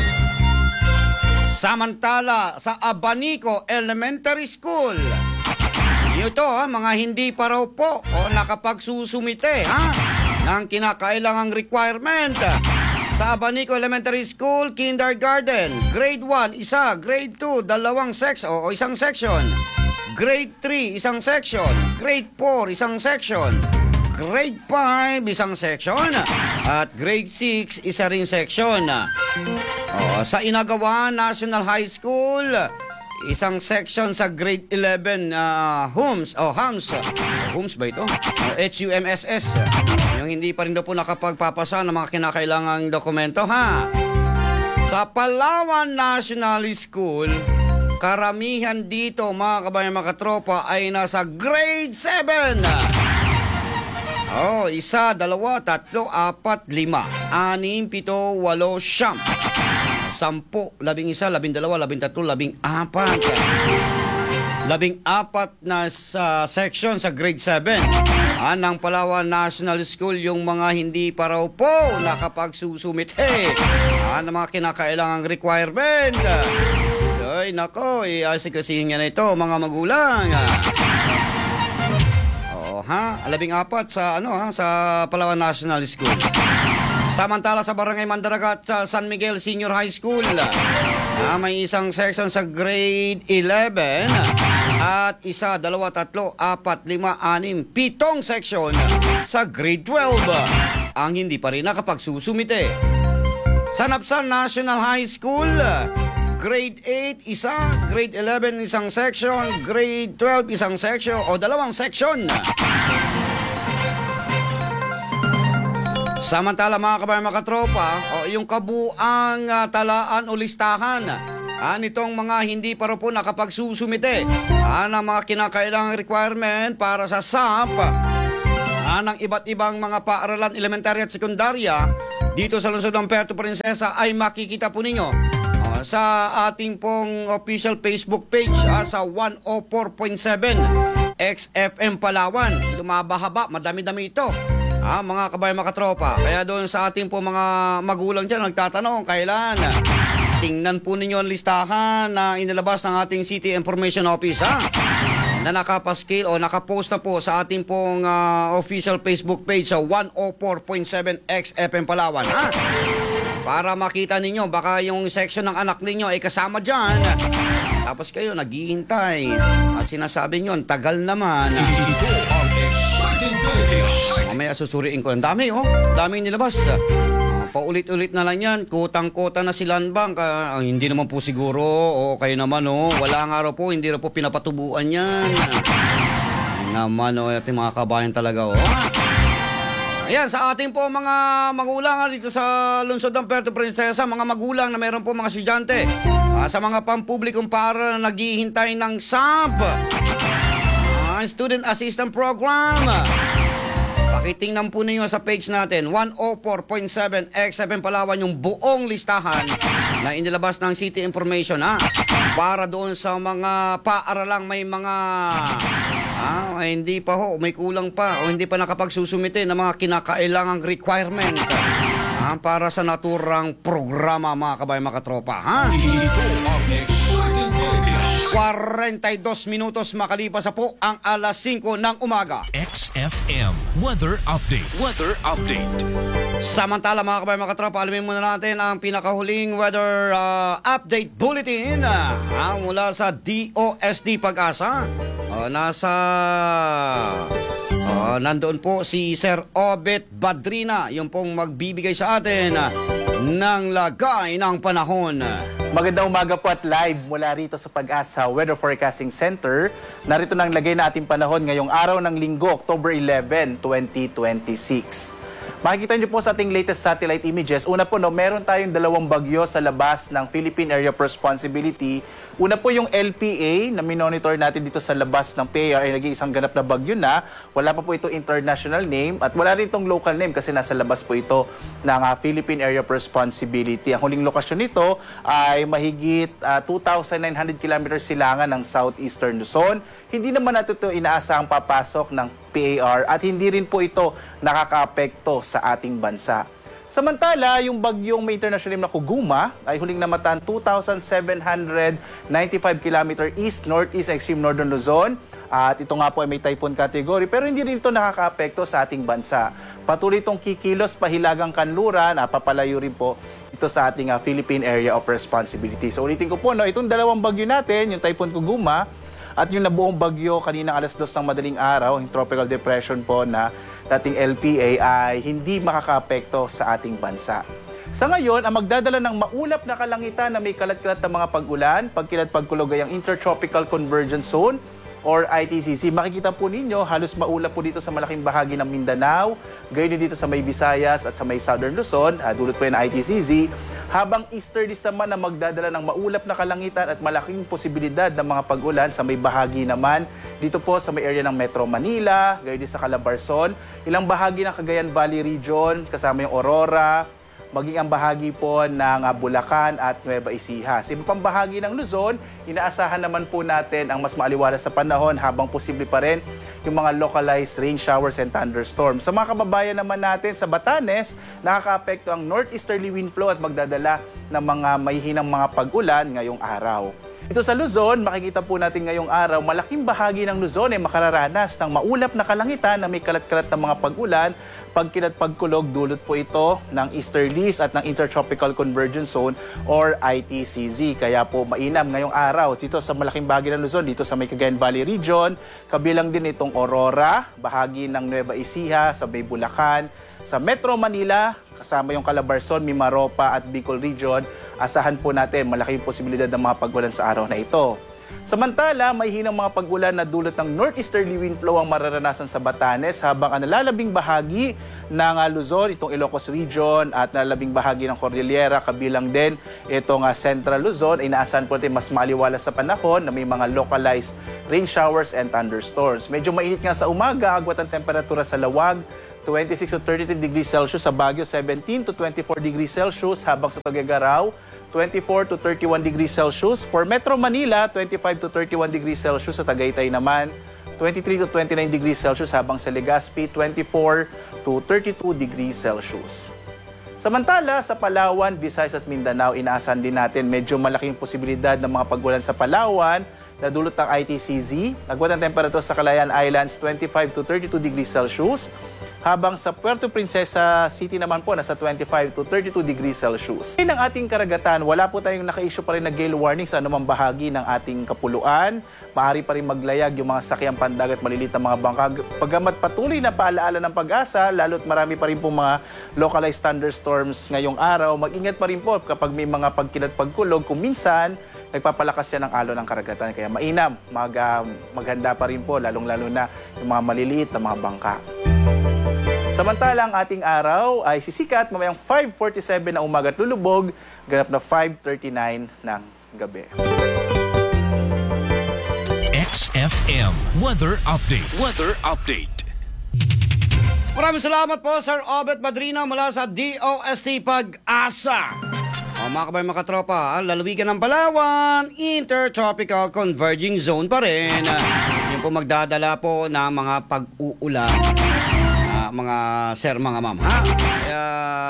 Samantala, sa Abanico Elementary School, ito ha, mga hindi pa raw po o nakapagsusumite ha, ng kinakailangang requirement. Sa Abanico Elementary School, Kindergarten, Grade one, isa, Grade two, dalawang section o isang section. Grade three, isang section. Grade four, isang section. Grade five, isang section. At Grade six, isa rin section. Oh, sa Inagawa National High School, isang section sa Grade eleven, uh, Hums, o oh, Hums. Hums ba ito? Oh, H U M S S. Yung hindi pa rin daw po nakapagpapasa ng mga kinakailangang dokumento, ha? Sa Palawan National School, karamihan dito, mga kabayan, mga katropa, ay nasa grade seven. Oh, isa, dalawa, tatlo, apat, lima, anim, pito, walo, siyam, sampu, labing isa, labing dalawa, labing tatlo, labing apat. Labing apat na sa section sa grade seven. Ah, ng Palawan National School, yung mga hindi pa raw po nakapagsusumite ah, ng mga kinakailangang requirement. Ay, nako, i-asikasihin niya na ito, mga magulang. Oo, ha? Labing apat sa, ano, ha? Sa Palawan National School. Samantala sa Barangay Mandaragat sa San Miguel Senior High School, ah, may isang section sa grade eleven at isa, dalawa, tatlo, apat, lima, anim, pitong section sa grade twelve. Ang hindi pa rin nakapagsusumite. Sa Napsan National High School, grade eight, isa, grade eleven, isang section, grade twelve, isang section, o dalawang section. Samantala mga kabayan, mga katropa, o yung kabuang uh, talaan o listahan ah, nitong mga hindi pa rin po nakapagsusumite ah, ng mga kinakailangang requirement para sa S A P ah, ng iba't ibang mga paaralan elementarya at sekundarya dito sa lungsod ng Puerto Princesa ay makikita po ninyo ah, sa ating pong official Facebook page ah, sa one oh four point seven X F M Palawan. Lumabahaba, madami-dami ito. Ah, mga kabayan, mga katropa. Kaya doon sa ating po mga magulang dyan, nagtatanong, kailan? Tingnan po ninyo ang listahan na inilabas ng ating City Information Office, ha? Na nakapaskil o nakapost na po sa ating pong uh, official Facebook page sa one oh four point seven X F M Palawan, ha? Para makita ninyo, baka yung section ng anak ninyo ay kasama dyan. Tapos kayo, naghihintay. At sinasabi nyo, tagal naman. Ito ang exciting Pilipinas. Mamaya susuriin ko. Ang dami, oh. Daming nilabas. Uh, paulit-ulit na lang yan. Kutang-kuta na si Lanbang. Uh, hindi naman po siguro. O kayo naman, oh. Wala nga raw po. Hindi raw po pinapatubuan yan. Naman, oh. Ating mga kabayan talaga, oh. Ayan, sa ating po mga magulang dito sa lungsod ng Puerto Princesa, mga magulang na meron po mga estudyante, uh, sa mga pampublikong para na naghihintay ng S A P, uh, Student Assistance Program. Pakitingnan po ninyo sa page natin, one oh four point seven X F M Palawan, yung buong listahan na inilabas ng City Information, ha? Para doon sa mga paaralang may mga ah, ay, hindi pa ho, may kulang pa o hindi pa nakapagsusumite ng mga kinakailangang requirement ah, para sa naturang programa, mga kabayan, mga katropa, ha? Ito ang exciting Pilipinas. forty-two minutos makalipas na po ang alas singko ng umaga. X F M Weather Update. Weather Update. Samantala mga kabayan, mga katropa, alamin muna natin ang pinakahuling weather uh, update bulletin uh, mula sa D O S D Pag-asa. Uh, nasa uh, nandoon po si Sir Obet Badrina, yung pong magbibigay sa atin uh, ng lagay ng panahon. Magandang umaga po at live mula rito sa Pag-asa Weather Forecasting Center. Narito na ang lagay na ating panahon ngayong araw ng Linggo, October eleventh, twenty twenty-six. Makikita niyo po sa ating latest satellite images. Una po, no, meron tayong dalawang bagyo sa labas ng Philippine Area of Responsibility. Una po yung L P A na minonitor natin dito sa labas ng P A R ay naging isang ganap na bagyo na. Wala pa po ito international name at wala rin itong local name kasi nasa labas po ito ng uh, Philippine Area of Responsibility. Ang huling lokasyon nito ay mahigit uh, two thousand nine hundred kilometers silangan ng southeastern Luzon. Hindi naman natin ito inaasahang papasok ng P A R at hindi rin po ito nakakaapekto sa ating bansa. Samantala, yung bagyong may international name na Kuguma ay huling namataan two thousand seven hundred ninety-five kilometers east-northeast extreme northern Luzon. At ito nga po ay may typhoon category pero hindi rin ito nakakaapekto sa ating bansa. Patuloy itong kikilos pahilagang kanluran, napapalayo rin po ito sa ating uh, Philippine Area of Responsibility. So ulitin ko po, no, itong dalawang bagyo natin, yung typhoon Kuguma at yung nabuong bagyo kanina alas dos ng madaling araw, yung tropical depression po na dating L P A ay hindi makakaapekto sa ating bansa. Sa ngayon, ang magdadala ng maulap na kalangitan na may kalat-kalat na mga pag-ulan, pagkilat-pagkulog ay ang Intertropical Convergence Zone or I T C C. Makikita po ninyo, halos maulap po dito sa malaking bahagi ng Mindanao, gayon din dito sa may Visayas at sa may Southern Luzon, uh, dulot po yan ng I T C C. Habang easterlies naman na magdadala ng maulap na kalangitan at malaking posibilidad ng mga pag-ulan sa may bahagi naman dito po sa may area ng Metro Manila, gayon din sa Calabarzon, ilang bahagi ng Cagayan Valley Region, kasama yung Aurora, maging ang bahagi po ng uh, Bulacan at Nueva Ecija. Sa iba pang bahagi ng Luzon, inaasahan naman po natin ang mas maaliwalas sa panahon habang posible pa rin yung mga localized rain showers and thunderstorms. Sa mga kababayan naman natin sa Batanes, nakakaapekto ang northeasterly wind flow at magdadala ng mga mahihinang mga pag-ulan ngayong araw. Ito sa Luzon, makikita po natin ngayong araw, malaking bahagi ng Luzon ay makararanas ng maulap na kalangitan na may kalat-kalat na mga pag-ulan. Pagkilat pagkulog, dulot po ito ng easterlies at ng Intertropical Convergence Zone or I T C Z. Kaya po mainam ngayong araw dito sa malaking bahagi ng Luzon, dito sa may Cagayan Valley Region. Kabilang din itong Aurora, bahagi ng Nueva Ecija, sa may Bulacan, sa Metro Manila, kasama yung Calabarzon, Mimaropa at Bicol Region, asahan po natin malaking posibilidad ng mga pag-ulan sa araw na ito. Samantala, may hinang mga pag-ulan na dulot ng northeasterly wind flow ang mararanasan sa Batanes habang ang nalalabing bahagi ng uh, Luzon, itong Ilocos Region at nalalabing bahagi ng Cordillera, kabilang din itong uh, Central Luzon, ay inaasahan po natin mas maliwalas sa panahon na may mga localized rain showers and thunderstorms. Medyo mainit nga sa umaga, agwat ang temperatura sa Lawag, twenty-six to thirty-two degrees Celsius, sa Baguio seventeen to twenty-four degrees Celsius, habang sa Tuguegarao twenty-four to thirty-one degrees Celsius. For Metro Manila, twenty-five to thirty-one degrees Celsius. Sa Tagaytay naman, twenty-three to twenty-nine degrees Celsius, habang sa Legazpi, twenty-four to thirty-two degrees Celsius. Samantala, sa Palawan, Visayas at Mindanao, inaasahan din natin medyo malaking posibilidad ng mga pag-ulan sa Palawan na dulot ng I T C Z. Agwat ang temperatura sa Calayan Islands, twenty-five to thirty-two degrees Celsius. Habang sa Puerto Princesa City naman po, nasa twenty-five to thirty-two degrees Celsius. Ngayon ang ating karagatan, wala po tayong naka-issue pa rin na gale warning sa anumang bahagi ng ating kapuluan. Maaari pa rin maglayag yung mga sakyang pandagat, malilit na mga bangka. Pagamat patuloy na paalaala ng pag-asa, lalo't marami pa rin po mga localized thunderstorms ngayong araw. Mag-ingat pa rin po kapag may mga pagkilat pagkulog. Kung minsan, nagpapalakas yan ng alon ng karagatan. Kaya mainam, mag, uh, maghanda pa rin po, lalong-lalo na yung mga maliliit na mga bangka. Samantala, ang ating araw ay sisikat mamayang five forty-seven na umaga at lulubog, ganap na five thirty-nine ng gabi. X F M Weather Update. Weather Update. Maraming salamat po, Sir Obet Madrina mula sa D O S T Pag-asa. O, mga kabayan, mga katropa, lalawigan ng Palawan, Intertropical Converging Zone pa rin. Yung po magdadala po ng mga pag-uulan. Mga sir, mga ma'am, ha? Kaya,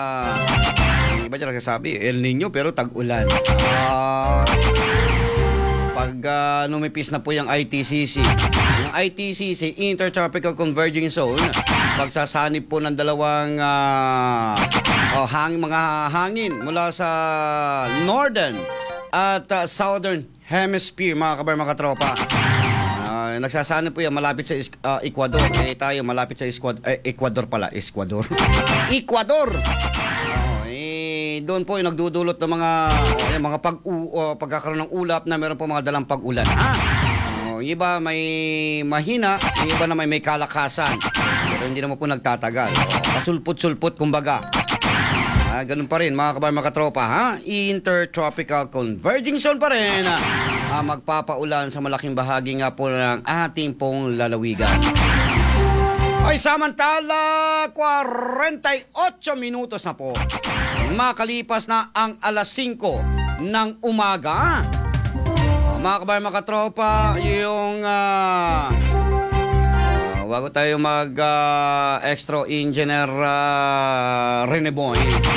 yung iba dyan nagsasabi, El Nino pero tag-ulan. Uh, pag uh, numipis na po yung I T C C, yung I T C C, Intertropical Converging Zone, pagsasanib po ng dalawang uh, oh, hang, mga hangin mula sa northern at uh, southern hemisphere, mga kabar, mga tropa. Uh, nagsasana po yan malapit sa uh, Ecuador. Eh tayo malapit sa Esquad- eh, Ecuador pala. Ecuador. Ecuador! Oh, eh, doon po yung nagdudulot ng mga eh, mga pag uh, pagkakaroon ng ulap na meron po mga dalang pag-ulan. Ha? Oh, yung iba may mahina, yung iba na may may kalakasan. Pero hindi naman po nagtatagal. Oh, pasulput-sulput kumbaga. Ah, ganun pa rin mga kabayan, mga katropa, ha? Intertropical Converging Zone pa rin. Ah, magpapaulan sa malaking bahagi nga po ng ating pong lalawigan. Ay, samantala, forty-eight minutos na po. Makalipas na ang alas singko ng umaga. Mga kabayan, mga katropa, yung uh, uh, bago tayo mag uh, extra engineer uh, Rene Boy,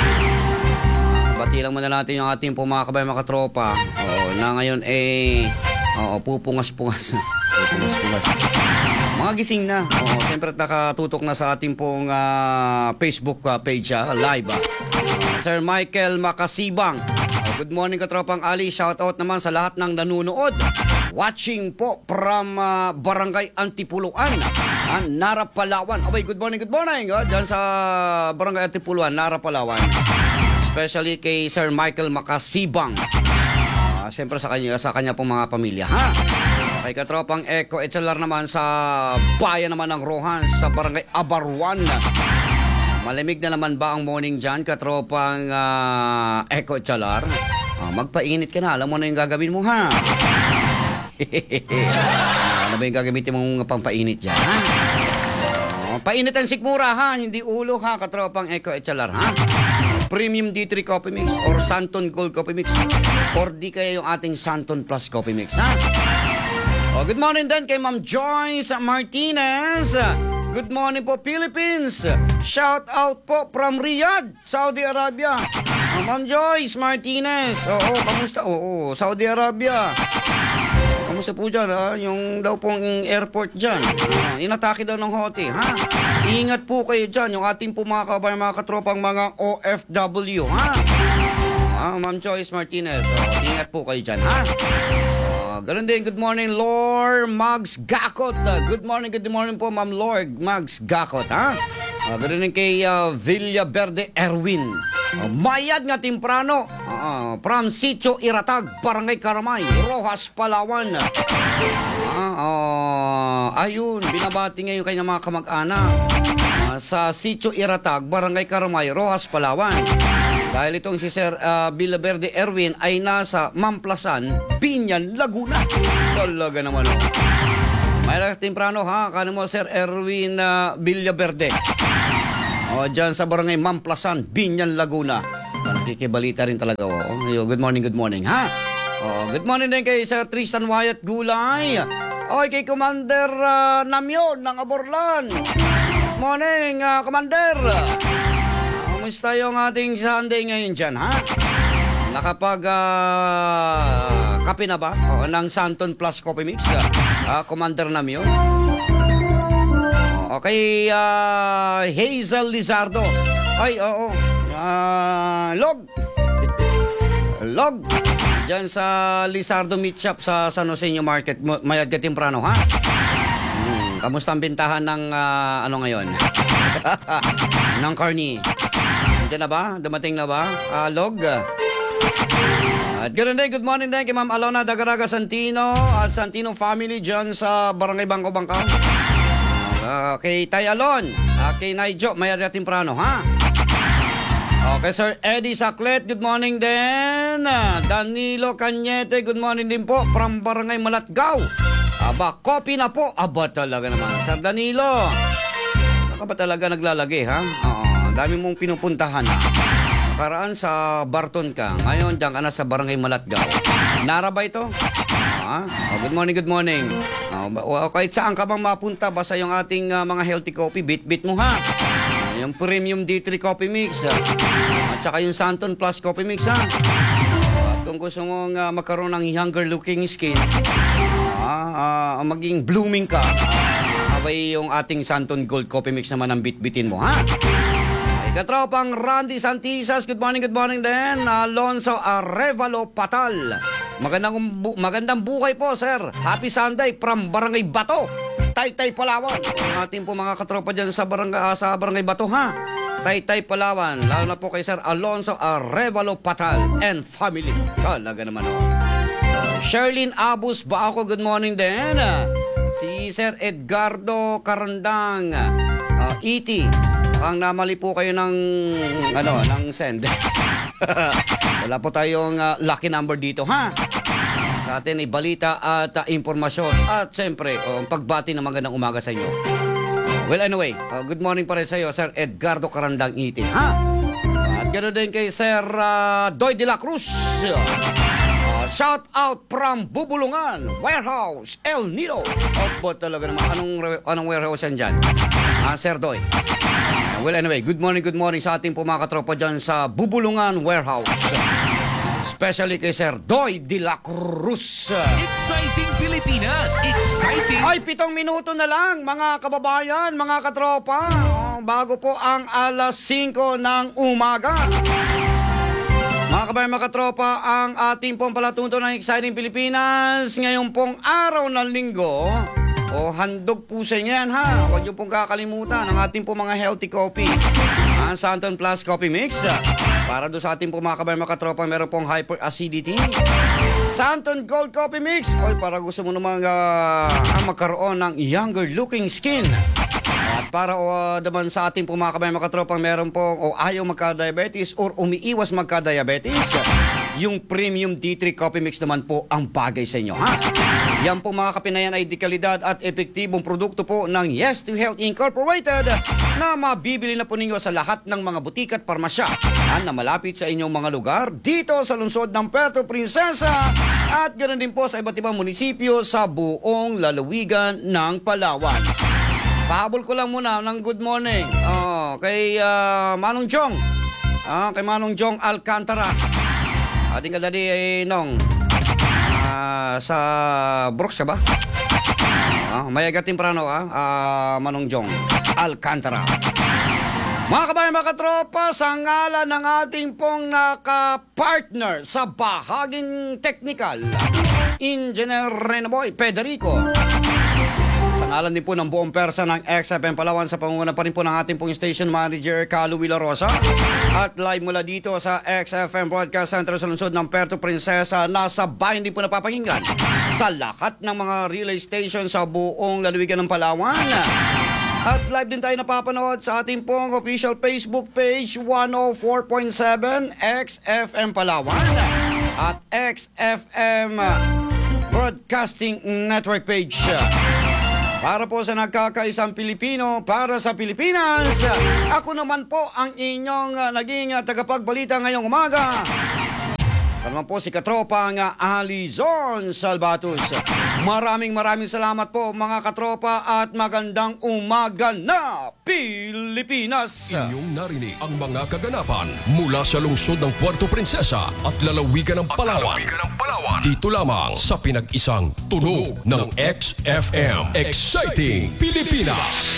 bati lang muna natin yung ating pong mga kabayan, mga katropa. Oo, na ngayon eh, oo, pupungas-pungas. Pupungas-pungas. Mga gising na. Oo, siyempre nakatutok na sa ating pong uh, Facebook uh, page, uh, live. Uh. Sir Michael Makasibang. Uh, good morning, katropang Ali. Shout out naman sa lahat ng nanunood. Watching po from uh, Barangay Antipuluan, uh, Nara, Palawan. Abay, good morning, good morning. Uh, Diyan sa Barangay Antipuluan, Nara, Palawan. Especially kay Sir Michael Makasibang. Uh, Siyempre sa kanya, sa kanya pong mga pamilya, ha? Kay katropang Eco Echalar naman sa bayan naman ng Rohan, sa Barangay Abarwan. Malamig na naman ba ang morning dyan, katropang uh, Eco Echalar? Uh, magpainit ka na, alam mo na yung gagawin mo, ha? Ano ba yung gagamitin mong pampainit dyan, ha? Uh, painit ang sikmura, ha? Hindi ulo, ha, katropang Eco Echalar, ha? Premium D three Coffee Mix or Santon Gold Coffee Mix or di kaya yung ating Santon Plus Coffee Mix, ha? Oh, good morning din kay Ma'am Joyce Martinez. Good morning po, Philippines. Shout out po from Riyadh, Saudi Arabia. Oh, Ma'am Joyce Martinez. Oo, kamusta? Oo, Saudi Arabia. Kamusta po dyan, ha? Yung daw pong airport dyan. Uh, inatake daw ng Houthi, ha? Ingat po kayo dyan, yung ating po mga kabayan, mga katropang mga O F W, ha? Ah, Ma'am Joyce Martinez. Oh, ingat po kayo dyan, ha? Uh, ganun din, good morning, Lord Mags Gakot. Uh, good morning, good morning po, Ma'am Lord Mags Gakot, ha? Uh, ganun din kay uh, Villaverde Erwin. Uh, mayad nga temprano. Uh, from Sitio Iratag, Barangay Karamay, Rojas, Palawan. Uh, uh, ayun, binabati ngayon kanyang mga kamag-anak. Uh, sa Sitio Iratag, Barangay Karamay, Rojas, Palawan. Dahil itong si Sir uh, Villaverde Erwin ay nasa Mamplasan, Binyan, Laguna. Talaga naman. Oh. May temprano ha, kano mo Sir Erwin uh, Villaverde. O, dyan sa Barangay Mamplasan, Binyan, Laguna. Nakikibalita rin talaga. Oh. Good morning, good morning ha. Oh, good morning din kay Sir Tristan Wyatt Gulay. O, kay Commander uh, Namyon ng Aborlan. Morning, uh, Commander. Kamusta yung ating Sunday ngayon dyan, ha? Nakapag uh, kape na ba? O, ng Santon Plus Coffee Mix, uh, uh, Commander Namyon. Okay, uh, Hazel Lizardo. Ay, oo. Uh, log. Log. Dyan sa Lizardo Meat Shop sa San Jose New Market. Mayad ka temprano, ha? Hmm, kamusta ang bintahan ng uh, ano ngayon? ng carne? Diyan na ba? Dumating na ba? Uh, log. At ganoon din, good morning din kay Ma'am Alona Dagaraga Santino at Santino family dyan sa Barangay Bangko Bangkaw. Uh, kay Tay Alon, uh, kay Naijo, mayad ka temprano, ha? Okay, Sir Eddie Saklet, good morning din. Danilo Cañete, good morning din po from Barangay Malatgaw. Aba, copy na po. Aba, talaga naman. Sir Danilo, saka ba talaga naglalagay, ha? Oo, dami mong pinupuntahan, ha? Nakaraan sa Barton ka, ngayon diyan ka na sa Barangay Malatgaw. Nara ba ito? Ah, oh, good morning, good morning. Oh, kahit saan ka bang mapunta, basta yung ating uh, mga healthy coffee, bit-bit mo, ha? Yung premium D three coffee mix, ha? At saka yung Santon Plus coffee mix, ha? At kung gusto mong uh, magkaroon ng younger looking skin, ah, uh, maging blooming ka, abay yung ating Santon Gold coffee mix naman ang bit-bitin mo, ha? Katropang Randy Santisas, good morning, good morning din. Alonso Arevalo Patal. Magandang, bu- magandang buhay po, sir. Happy Sunday from Barangay Bato, Taytay, Palawan. Ang ating po mga katropa dyan sa Barangay, uh, sa Barangay Bato, ha? Taytay, Palawan. Lalo na po kay Sir Alonso Arevalo Patal and family. Talaga naman, oh. Sherlyn Abus ba ako, good morning din. Si Sir Edgardo Karandang, uh, E T. Ang namali po kayo ng ano, ng send. Wala po tayong uh, lucky number dito, ha? Sa atin ay balita at uh, impormasyon at siyempre, uh, pagbati ng magandang umaga sa inyo. Well, anyway, uh, good morning pa rin sa iyo, Sir Edgardo Karandang E T, ha? At ganoon din kay Sir uh, Doy de la Cruz. Uh, shout out from Bubulungan Warehouse, El Nido. Opo, talaga naman. Anong, anong warehouse yan dyan? Ah, Sir Doy. Well, anyway, good morning, good morning sa ating po mga katropa dyan sa Bubulungan Warehouse. Especially kay Sir Doy de la Cruz. Exciting Pilipinas! Exciting! Ay, pitong minuto na lang, mga kababayan, mga katropa. Oh, bago po ang alas singko ng umaga. Mga kabayan, mga katropa, ang ating pong palatunto ng Exciting Pilipinas ngayong pong araw ng linggo. O, handog po sa inyo yan, ha? Huwag niyo pong kakalimutan ang ating po mga healthy coffee. Ang Santon Plus Coffee Mix. Para doon sa ating po mga kabayan, mga katropa, meron pong hyperacidity. Santon Gold Coffee Mix. Oy, para gusto mo namang uh, magkaroon ng younger looking skin. At para uh, naman sa ating po mga kabayan, mga katropa, meron pong o ayaw magka-diabetes or umiiwas magka-diabetes. Yung Premium D three Coffee Mix naman po ang bagay sa inyo, ha? Yan po mga kapinayan ay di kalidad at epektibong produkto po ng Yes to Health Incorporated na mabibili na po ninyo sa lahat ng mga butik at parmasya na malapit sa inyong mga lugar dito sa lungsod ng Puerto Princesa at ganoon din po sa iba't ibang munisipyo sa buong lalawigan ng Palawan. Pahabol ko lang muna ng good morning oh, kay uh, Manong Jong. Ah, kay Manong Jong Alcantara. Ating kadali ay nong uh, sa Brooks ba? Uh, mayaga temprano, ah, uh, Manong Jong Alcantara. Mga kabayan, mga katropa, sa ngalan ng ating pong naka-partner sa bahaging technical, Engineer Renoboy Federico, Sa ngalan din po ng buong persa ng X F M Palawan sa pangunguna pa rin po ng ating pong station manager Carlo Villarosa. At live mula dito sa X F M Broadcast Center sa lungsod ng Puerto Princesa, nasa bayan din po napapakinggan sa lahat ng mga relay station sa buong lalawigan ng Palawan. At live din tayo napapanood sa ating pong official Facebook page one oh four point seven X F M Palawan at X F M Broadcasting Network page. Para po sa nagkakaisang Pilipino, para sa Pilipinas, ako naman po ang inyong uh, naging uh, tagapagbalita ngayong umaga. Ito naman po si Katropang uh, Alizon Salvatus. Maraming maraming salamat po mga katropa at magandang umaga na Pilipinas! Inyong narinig ang mga kaganapan mula sa lungsod ng Puerto Princesa at lalawigan ng Palawan. Dito lamang sa pinag-isang tunog ng X F M. Exciting Pilipinas!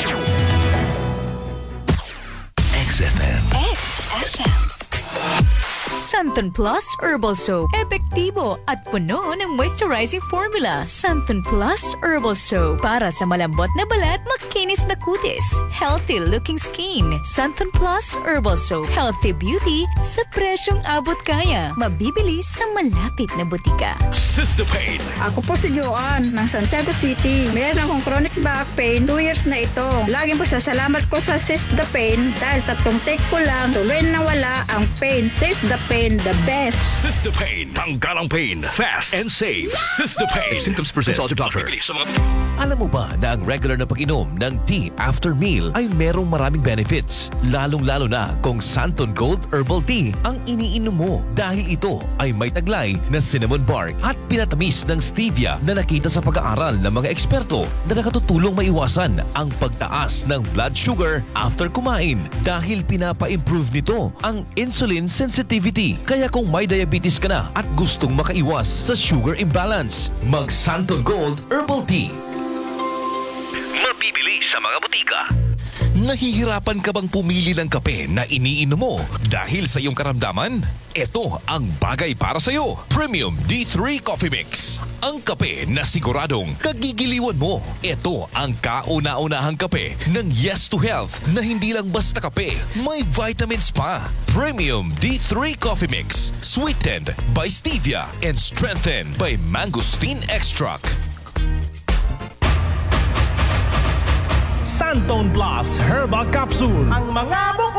X F M. X F M. Santon Plus Herbal Soap. Epektibo at puno ng moisturizing formula. Santon Plus Herbal Soap. Para sa malambot na balat, makinis na kutis. Healthy looking skin. Santon Plus Herbal Soap. Healthy beauty sa presyong abot kaya. Mabibili sa malapit na butika. Sistapain. Ako po si Joanne ng Santiago City. Meron akong chronic back pain. Two years na ito. Laging po sasalamat ko sa Sistapain dahil tatlong take ko lang tuloy na wala ang pain. Sistapain, the best. Sistapain. Tanggal ang pain. Fast and safe. Sistapain. If symptoms persist, consult your doctor. Alam mo ba na ang regular na pag-inom ng tea after meal ay merong maraming benefits? Lalong-lalo na kung Santon Gold Herbal Tea ang iniinom mo dahil ito ay may taglay na cinnamon bark at pinatamis ng stevia na nakita sa pag-aaral ng mga eksperto na nakatutulong maiwasan ang pagtaas ng blood sugar after kumain dahil pinapa-improve nito ang insulin sensitivity. Kaya kung may diabetes ka na at gustong makaiwas sa sugar imbalance, mag Santon Gold Herbal Tea. Mabibili sa mga butika. Nahihirapan ka bang pumili ng kape na iniinom mo dahil sa iyong karamdaman? Ito ang bagay para sa iyo. Premium D three Coffee Mix. Ang kape na siguradong kagigiliwan mo. Ito ang kauna-unahang kape ng Yes to Health na hindi lang basta kape, may vitamins pa. Premium D three Coffee Mix. Sweetened by stevia and strengthened by mangosteen extract. Santon Plus Herbal Capsule. Ang mga